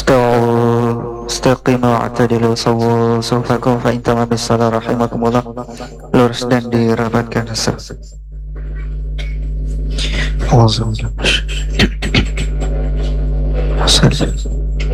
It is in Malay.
Istaqimu wa'tadilu sawu sufakum fa inta ma bisalah rahimakumullah. Lurus dan dirapatkan sah. Alhamdulillah.